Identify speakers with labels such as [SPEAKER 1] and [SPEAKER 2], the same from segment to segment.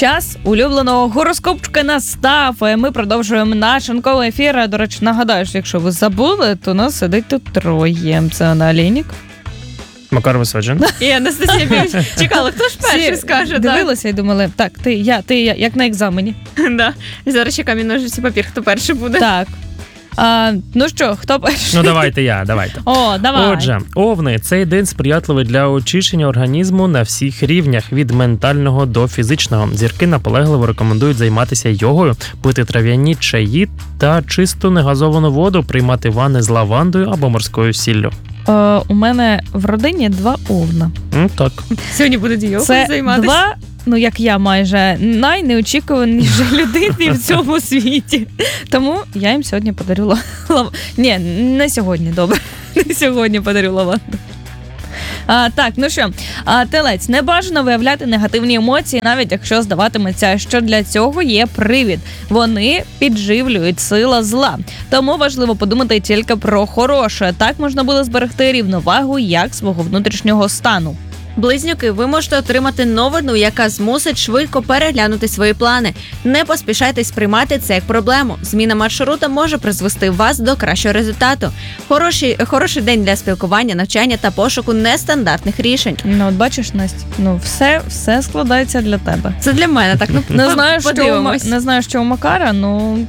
[SPEAKER 1] Час улюбленого гороскопчика настав. Ми продовжуємо наш ранковий ефір. До речі, нагадаю, що якщо ви забули, то нас сидить тут троє. Це Анна Олійник.
[SPEAKER 2] Макар Височин.
[SPEAKER 3] І Анастасія Біль. Чекала, хто ж перший скаже.
[SPEAKER 1] Дивилися і думали, так, ти, я, як на екзамені.
[SPEAKER 3] Да. Зараз ще камінь, ножиці, папір, хто перший буде.
[SPEAKER 1] Так. Ну що, хто перший?
[SPEAKER 2] Ну, давайте.
[SPEAKER 1] О, давай.
[SPEAKER 2] Отже, овни, цей день сприятливий для очищення організму на всіх рівнях, від ментального до фізичного. Зірки наполегливо рекомендують займатися йогою, пити трав'яні чаї та чисту негазовану воду, приймати ванни з лавандою або морською сіллю.
[SPEAKER 1] У мене в родині 2 овна.
[SPEAKER 2] Так.
[SPEAKER 3] Сьогодні будуть йогою займатися.
[SPEAKER 1] Це 2, ну як я майже, найнеочікуваніші людини в цьому світі. Тому я їм сьогодні подарю лаванду. Ні, не сьогодні, добре. Не сьогодні подарю лаванду. Так, ну що, телець, не бажано виявляти негативні емоції, навіть якщо здаватиметься, що для цього є привід. Вони підживлюють сила зла. Тому важливо подумати тільки про хороше. Так можна буде зберегти рівновагу як свого внутрішнього стану.
[SPEAKER 3] Близнюки, ви можете отримати новину, яка змусить швидко переглянути свої плани. Не поспішайте сприймати це як проблему. Зміна маршрута може призвести вас до кращого результату. Хороший день для спілкування, навчання та пошуку нестандартних рішень.
[SPEAKER 1] Ну, от бачиш, Настя, все складається для тебе.
[SPEAKER 3] Це для мене, так,
[SPEAKER 1] Не знаю, що у Макара, ну...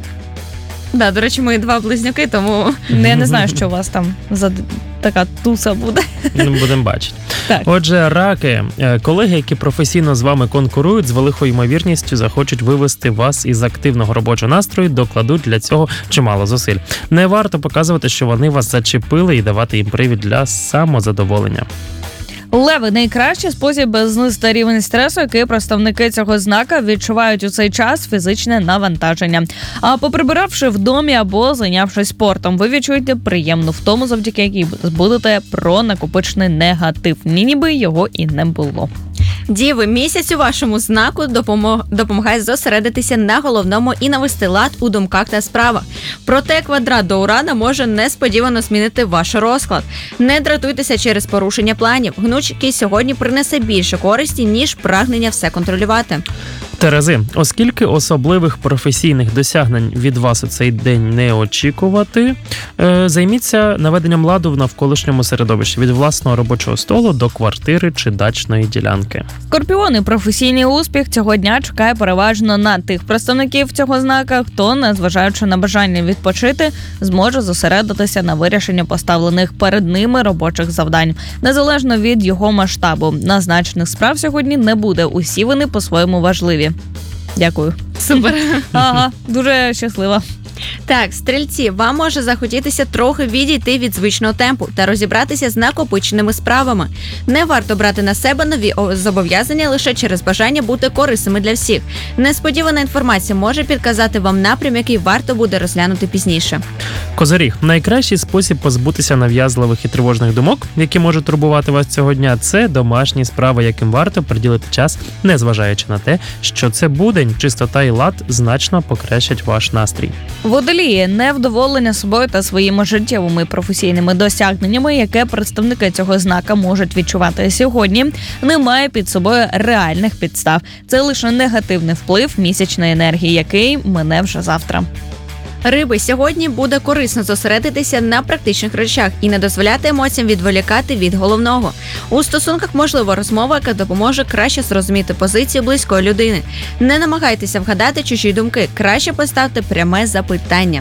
[SPEAKER 3] Да, до речі, ми 2 близнюки, тому...
[SPEAKER 1] Я не знаю, що у вас там за така туса буде.
[SPEAKER 2] Будемо бачити.
[SPEAKER 1] Так.
[SPEAKER 2] Отже, раки. Колеги, які професійно з вами конкурують, з великою ймовірністю захочуть вивести вас із активного робочого настрою, докладуть для цього чимало зусиль. Не варто показувати, що вони вас зачепили, і давати їм привід для самозадоволення.
[SPEAKER 1] Леви – найкращий спосіб знизити рівень стресу, який представники цього знака відчувають у цей час фізичне навантаження. А поприбиравши в домі або зайнявшись спортом, ви відчуєте приємну втому, завдяки якій збудете про накопичений негатив. Ніби його і не було.
[SPEAKER 3] Діви, місяць у вашому знаку допомагає зосередитися на головному і навести лад у думках та справах. Проте квадрат до Урана може несподівано змінити ваш розклад. Не дратуйтеся через порушення планів. Гнучкість сьогодні принесе більше користі, ніж прагнення все контролювати.
[SPEAKER 2] Терези, оскільки особливих професійних досягнень від вас у цей день не очікувати, займіться наведенням ладу в навколишньому середовищі від власного робочого столу до квартири чи дачної ділянки.
[SPEAKER 1] Скорпіони, професійний успіх цього дня чекає переважно на тих представників цього знака, хто, незважаючи на бажання відпочити, зможе зосередитися на вирішенні поставлених перед ними робочих завдань. Незалежно від його масштабу, назначених справ сьогодні не буде, усі вони по-своєму важливі. Дякую.
[SPEAKER 3] Супер.
[SPEAKER 1] Ага, дуже щаслива.
[SPEAKER 3] Так, стрільці, вам може захотітися трохи відійти від звичного темпу та розібратися з накопиченими справами. Не варто брати на себе нові зобов'язання лише через бажання бути корисними для всіх. Несподівана інформація може підказати вам напрям, який варто буде розглянути пізніше.
[SPEAKER 2] Козиріг, найкращий спосіб позбутися нав'язливих і тривожних думок, які можуть турбувати вас цього дня, це домашні справи, яким варто приділити час, незважаючи на те, що це будень, чистота і лад значно покращать ваш настрій.
[SPEAKER 1] Водолії – невдоволення собою та своїми життєвими і професійними досягненнями, яке представники цього знака можуть відчувати сьогодні, немає під собою реальних підстав. Це лише негативний вплив місячної енергії, який мине вже завтра.
[SPEAKER 3] Риби, сьогодні буде корисно зосередитися на практичних речах і не дозволяти емоціям відволікати від головного. У стосунках можлива розмова, яка допоможе краще зрозуміти позицію близької людини. Не намагайтеся вгадати чужі думки, краще поставте пряме запитання.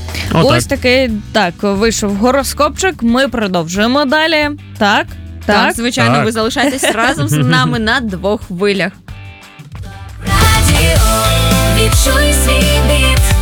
[SPEAKER 1] Ось такий, вийшов гороскопчик, ми продовжуємо далі. Так,
[SPEAKER 3] звичайно, ви залишаєтесь разом з нами на 2 хвилях.
[SPEAKER 4] Радіо, відчуй свій біт.